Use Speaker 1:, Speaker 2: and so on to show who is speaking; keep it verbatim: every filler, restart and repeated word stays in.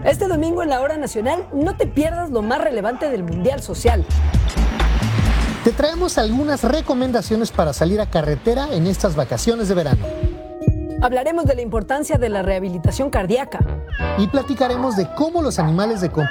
Speaker 1: Este domingo en la Hora Nacional no te pierdas lo más relevante del Mundial Social.
Speaker 2: Te traemos algunas recomendaciones para salir a carretera en estas vacaciones de verano.
Speaker 1: Hablaremos de la importancia de la rehabilitación cardíaca.
Speaker 2: Y platicaremos de cómo los animales de compañía